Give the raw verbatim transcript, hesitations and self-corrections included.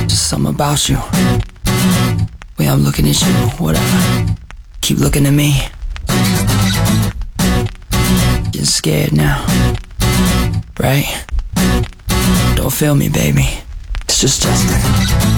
Just something about you. Way I'm looking at you, whatever. Keep looking at me. Getting scared now, right? Don't feel me, baby. It's just Justin.